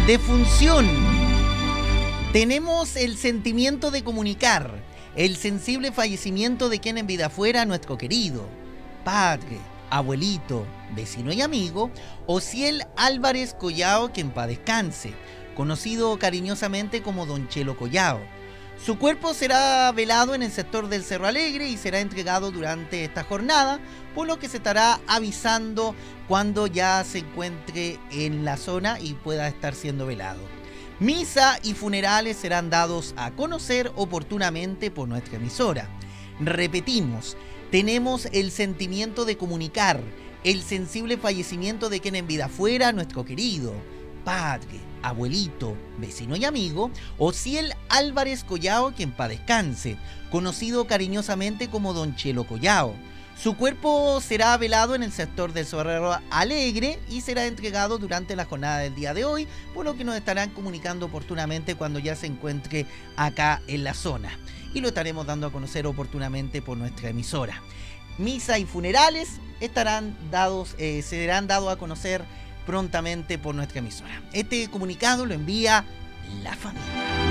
Defunción. Tenemos el sentimiento de comunicar el sensible fallecimiento de quien en vida fuera nuestro querido padre, abuelito, vecino y amigo, Osiel Álvarez Collao, que en paz descanse, conocido cariñosamente como Don Chelo Collao. Su cuerpo será velado en el sector del Cerro Alegre y será entregado durante esta jornada, por lo que se estará avisando cuando ya se encuentre en la zona y pueda estar siendo velado. Misa y funerales serán dados a conocer oportunamente por nuestra emisora. Repetimos, tenemos el sentimiento de comunicar el sensible fallecimiento de quien en vida fuera nuestro querido padre, abuelito, vecino y amigo, Osiel Álvarez Collao, que en paz descanse, conocido cariñosamente como Don Chelo Collao. Su cuerpo será velado en el sector del Cerro Alegre y será entregado durante la jornada del día de hoy, por lo que nos estarán comunicando oportunamente cuando ya se encuentre acá en la zona. Y lo estaremos dando a conocer oportunamente por nuestra emisora. Misa y funerales serán dados a conocer prontamente por nuestra emisora. Este comunicado lo envía la familia.